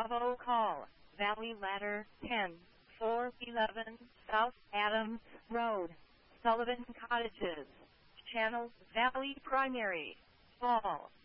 Bravo call, Valley Ladder 10, 411 South Adams Road, Sullivan Cottages, Channel Valley Primary, Fall.